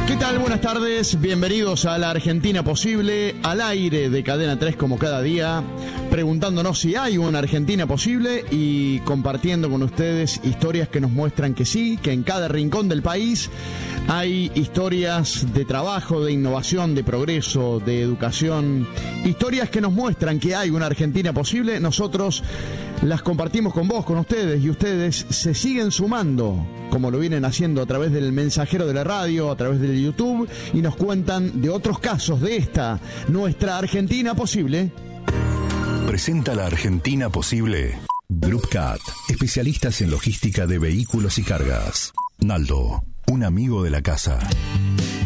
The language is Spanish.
¿Qué tal? Buenas tardes, bienvenidos a La Argentina Posible, al aire de Cadena 3 como cada día, preguntándonos si hay una Argentina posible y compartiendo con ustedes historias que nos muestran que sí, que en cada rincón del país hay historias de trabajo, de innovación, de progreso, de educación, historias que nos muestran que hay una Argentina posible. Nosotros las compartimos con vos, con ustedes, y ustedes se siguen sumando, como lo vienen haciendo a través del mensajero de la radio, a través del YouTube, y nos cuentan de otros casos de esta, nuestra Argentina posible. Presenta La Argentina Posible Group Cat, especialistas en logística de vehículos y cargas. Naldo, un amigo de la casa.